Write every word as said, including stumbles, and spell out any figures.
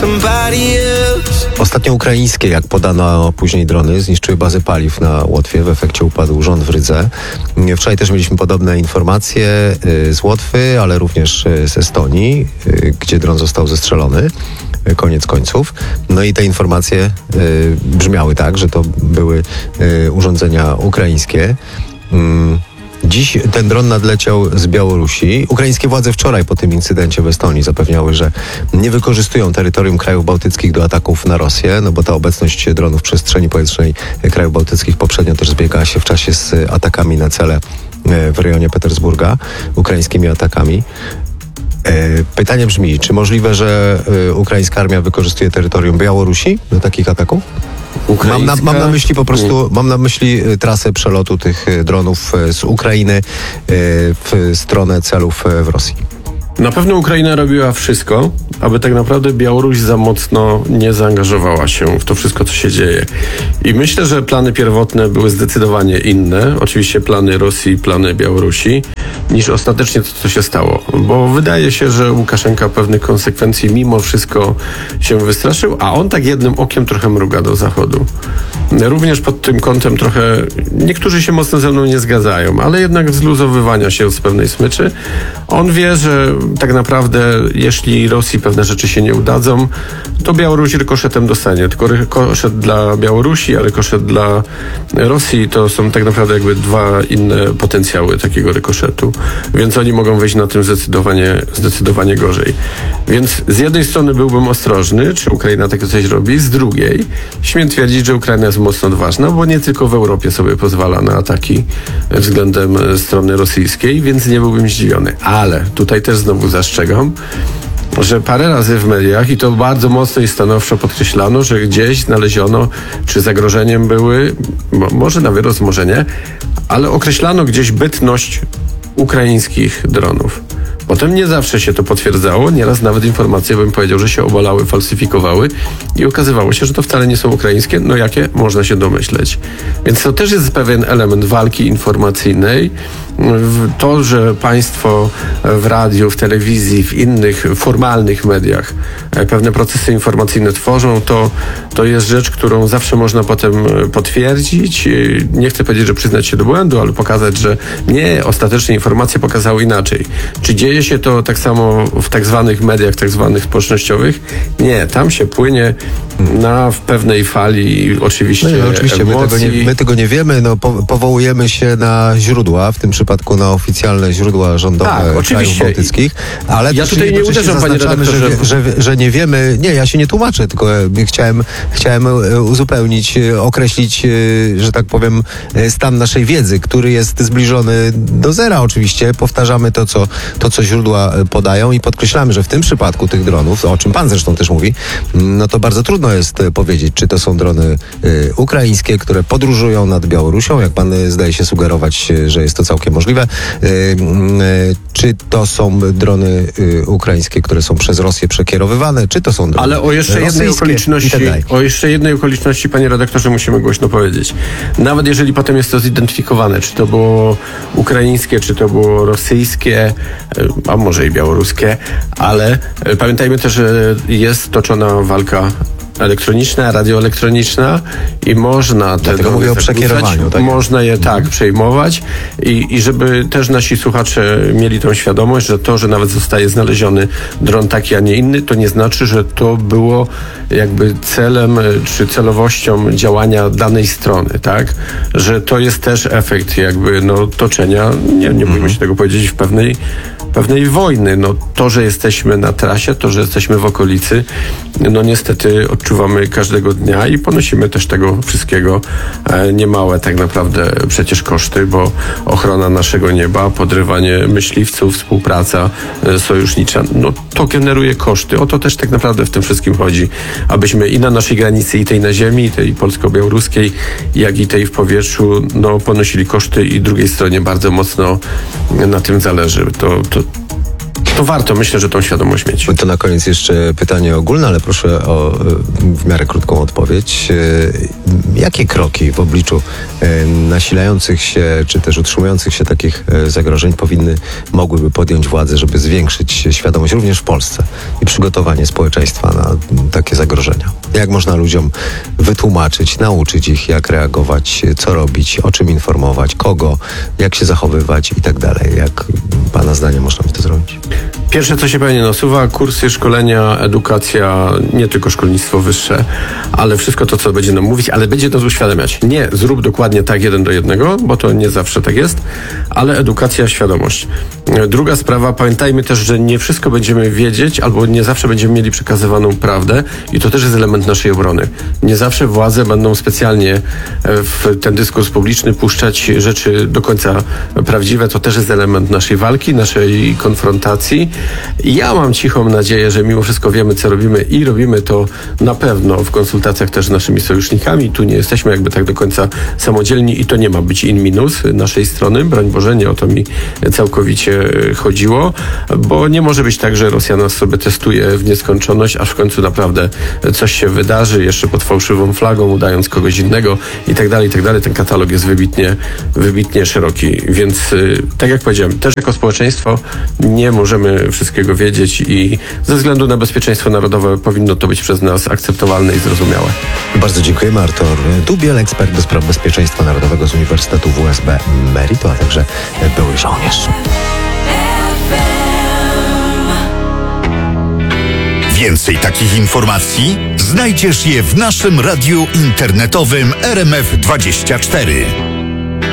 somebody else. Ostatnio ukraińskie, jak podano później drony, zniszczyły bazę paliw na Łotwie. W efekcie upadł rząd w Rydze. Wczoraj też mieliśmy podobne informacje z Łotwy, ale również z Estonii, gdzie dron został zestrzelony. Koniec końców. No i te informacje y, brzmiały tak, że to były y, urządzenia ukraińskie. Mm. Dziś ten dron nadleciał z Białorusi. Ukraińskie władze wczoraj po tym incydencie w Estonii zapewniały, że nie wykorzystują terytorium krajów bałtyckich do ataków na Rosję, no bo ta obecność dronów w przestrzeni powietrznej krajów bałtyckich poprzednio też zbiegała się w czasie z atakami na cele w rejonie Petersburga, ukraińskimi atakami. Pytanie brzmi, czy możliwe, że ukraińska armia wykorzystuje terytorium Białorusi do takich ataków? Mam na, mam na myśli po prostu, mam na myśli trasę przelotu tych dronów z Ukrainy w stronę celów w Rosji. Na pewno Ukraina robiła wszystko, aby tak naprawdę Białoruś za mocno nie zaangażowała się w to wszystko, co się dzieje. I myślę, że plany pierwotne były zdecydowanie inne, oczywiście plany Rosji, plany Białorusi, niż ostatecznie to, co się stało. Bo wydaje się, że Łukaszenka pewnych konsekwencji mimo wszystko się wystraszył, a on tak jednym okiem trochę mruga do Zachodu. Również pod tym kątem trochę, niektórzy się mocno ze mną nie zgadzają, ale jednak zluzowywania się z pewnej smyczy. On wie, że tak naprawdę jeśli Rosji pewne rzeczy się nie udadzą, to Białoruś rykoszetem dostanie. Tylko rykoszet dla Białorusi, a rykoszet dla Rosji to są tak naprawdę jakby dwa inne potencjały takiego rykoszetu. Więc oni mogą wejść na tym zdecydowanie, zdecydowanie gorzej. Więc z jednej strony byłbym ostrożny, czy Ukraina takie coś robi, z drugiej śmiem twierdzić, że Ukraina jest mocno odważna, bo nie tylko w Europie sobie pozwala na ataki względem strony rosyjskiej, więc nie byłbym zdziwiony. Ale tutaj też znowu zastrzegam, że parę razy w mediach, i to bardzo mocno i stanowczo podkreślano, że gdzieś znaleziono, czy zagrożeniem były, może na wyrost, może nie, ale określano gdzieś bytność ukraińskich dronów. Potem nie zawsze się to potwierdzało, nieraz nawet informacje, bym powiedział, że się obalały, falsyfikowały i okazywało się, że to wcale nie są ukraińskie, no jakie można się domyśleć. Więc to też jest pewien element walki informacyjnej. To, że państwo w radiu, w telewizji, w innych formalnych mediach pewne procesy informacyjne tworzą, to, to jest rzecz, którą zawsze można potem potwierdzić. Nie chcę powiedzieć, że przyznać się do błędu, ale pokazać, że nie, ostatecznie informacje pokazały inaczej. Czy dzieje się to tak samo w tak zwanych mediach, tak zwanych społecznościowych? Nie, tam się płynie na w pewnej fali oczywiście no, no, oczywiście my tego, nie, my tego nie wiemy, no, po, powołujemy się na źródła, w tym przypadku na oficjalne źródła rządowe tak, krajów bałtyckich, ale ja też tutaj nie uderzam, panie redaktorze, że, że, że nie wiemy, nie, ja się nie tłumaczę, tylko chciałem, chciałem uzupełnić, określić, że tak powiem, stan naszej wiedzy, który jest zbliżony do zera oczywiście, powtarzamy to, co, to, co źródła podają i podkreślamy, że w tym przypadku tych dronów, o czym pan zresztą też mówi, no to bardzo trudno jest powiedzieć, czy to są drony y, ukraińskie, które podróżują nad Białorusią, jak pan y, zdaje się sugerować, y, że jest to całkiem możliwe, y, y, czy to są drony y, ukraińskie, które są przez Rosję przekierowywane, czy to są drony Ale o jeszcze jednej okoliczności, tak o jeszcze jednej okoliczności, panie redaktorze, musimy głośno powiedzieć. Nawet jeżeli potem jest to zidentyfikowane, czy to było ukraińskie, czy to było rosyjskie, a może i białoruskie, ale pamiętajmy też, że jest toczona walka elektroniczna, radioelektroniczna i można te drony mówię o przekierowaniu, tak? Można je tak przejmować i, i żeby też nasi słuchacze mieli tą świadomość, że to, że nawet zostaje znaleziony dron taki, a nie inny, to nie znaczy, że to było jakby celem czy celowością działania danej strony, tak? Że to jest też efekt jakby no toczenia, nie, nie bójmy się tego powiedzieć, w pewnej pewnej wojny. No to, że jesteśmy na trasie, to, że jesteśmy w okolicy, no niestety odczuwamy każdego dnia i ponosimy też tego wszystkiego e, niemałe tak naprawdę przecież koszty, bo ochrona naszego nieba, podrywanie myśliwców, współpraca e, sojusznicza, no to generuje koszty. O to też tak naprawdę w tym wszystkim chodzi, abyśmy i na naszej granicy, i tej na ziemi, i tej polsko-białoruskiej, jak i tej w powietrzu, no ponosili koszty i drugiej stronie bardzo mocno na tym zależy. To, to to warto, myślę, że tą świadomość mieć. To na koniec jeszcze pytanie ogólne, ale proszę o w miarę krótką odpowiedź. Jakie kroki w obliczu nasilających się, czy też utrzymujących się takich zagrożeń powinny, mogłyby podjąć władze, żeby zwiększyć świadomość również w Polsce i przygotowanie społeczeństwa na takie zagrożenia? Jak można ludziom wytłumaczyć, nauczyć ich, jak reagować, co robić, o czym informować, kogo, jak się zachowywać i tak dalej? Jak Pana zdaniem można by to zrobić? Pierwsze, co się pewnie nasuwa, kursy, szkolenia, edukacja, nie tylko szkolnictwo wyższe, ale wszystko to, co będzie nam mówić, ale będzie nas uświadamiać. Nie zrób dokładnie tak jeden do jednego, bo to nie zawsze tak jest, ale edukacja, świadomość. Druga sprawa, pamiętajmy też, że nie wszystko będziemy wiedzieć, albo nie zawsze będziemy mieli przekazywaną prawdę i to też jest element naszej obrony. Nie zawsze władze będą specjalnie w ten dyskurs publiczny puszczać rzeczy do końca prawdziwe. To też jest element naszej walki, naszej konfrontacji. I ja mam cichą nadzieję, że mimo wszystko wiemy, co robimy i robimy to na pewno w konsultacjach też z naszymi sojusznikami. Tu nie jesteśmy jakby tak do końca samodzielni i to nie ma być in minus naszej strony. Broń Boże, nie o to mi całkowicie chodziło, bo nie może być tak, że Rosja nas sobie testuje w nieskończoność, aż w końcu naprawdę coś się wydarzy, jeszcze pod fałszywą flagą, udając kogoś innego i tak dalej, i tak dalej. Ten katalog jest wybitnie, wybitnie szeroki, więc tak jak powiedziałem, też jako społeczeństwo nie możemy wszystkiego wiedzieć i ze względu na bezpieczeństwo narodowe powinno to być przez nas akceptowalne i zrozumiałe. Bardzo dziękujemy. Artur Dubiel, ekspert do spraw bezpieczeństwa narodowego z Uniwersytetu W S B Merito, a także były żołnierz. Więcej takich informacji znajdziesz je w naszym radiu internetowym R M F dwadzieścia cztery.